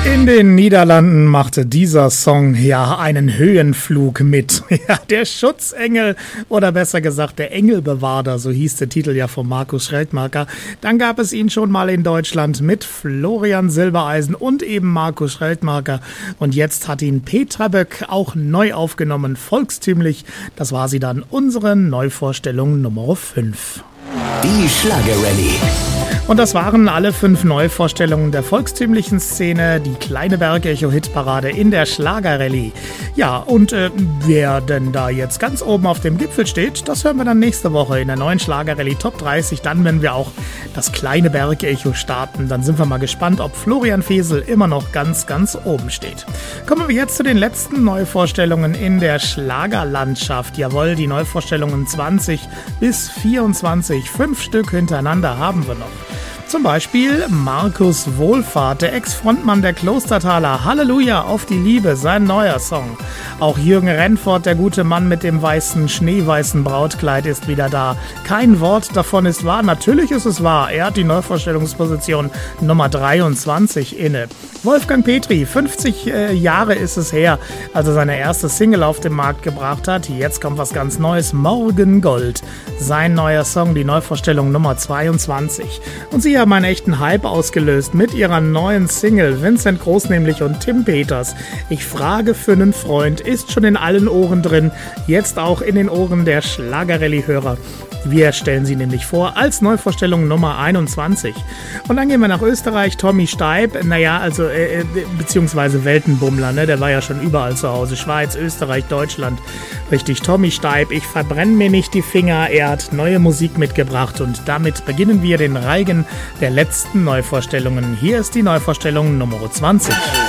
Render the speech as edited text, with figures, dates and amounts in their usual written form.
In den Niederlanden machte dieser Song ja einen Höhenflug mit. Ja, der Schutzengel oder besser gesagt der Engelbewahrer, so hieß der Titel ja von Markus Schreldmacher. Dann gab es ihn schon mal in Deutschland mit Florian Silbereisen und eben Markus Schreldmacher. Und jetzt hat ihn Petra Böck auch neu aufgenommen, volkstümlich. Das war sie dann, unsere Neuvorstellung Nummer 5. Die Schlagerrallye. Und das waren alle 5 Neuvorstellungen der volkstümlichen Szene, die kleine Bergecho-Hitparade in der Schlagerrallye. Ja, und wer denn da jetzt ganz oben auf dem Gipfel steht, das hören wir dann nächste Woche in der neuen Schlagerrallye Top 30. Dann, wenn wir auch das kleine Bergecho starten, dann sind wir mal gespannt, ob Florian Fesel immer noch ganz, ganz oben steht. Kommen wir jetzt zu den letzten Neuvorstellungen in der Schlagerlandschaft. Jawohl, die Neuvorstellungen 20 bis 24, 5 Stück hintereinander haben wir noch. Zum Beispiel Markus Wohlfahrt, der Ex-Frontmann der Klostertaler. Halleluja auf die Liebe, sein neuer Song. Auch Jürgen Rennfort, der gute Mann mit dem weißen, schneeweißen Brautkleid, ist wieder da. Kein Wort davon ist wahr. Natürlich ist es wahr. Er hat die Neuvorstellungsposition Nummer 23 inne. Wolfgang Petri, 50 Jahre ist es her, als er seine erste Single auf den Markt gebracht hat. Jetzt kommt was ganz Neues, Morgengold. Sein neuer Song, die Neuvorstellung Nummer 22. Und sie haben einen echten Hype ausgelöst mit ihrer neuen Single, Vincent Groß nämlich und Tim Peters. Ich frage für einen Freund, ist schon in allen Ohren drin, jetzt auch in den Ohren der Schlagerrallye-Hörer. Wir stellen sie nämlich vor als Neuvorstellung Nummer 21. Und dann gehen wir nach Österreich, Tommy Steib, beziehungsweise Weltenbummler, ne? Der war ja schon überall zu Hause, Schweiz, Österreich, Deutschland. Richtig, Tommy Steib, ich verbrenne mir nicht die Finger, er hat neue Musik mitgebracht und damit beginnen wir den Reigen der letzten Neuvorstellungen. Hier ist die Neuvorstellung Nummer 20.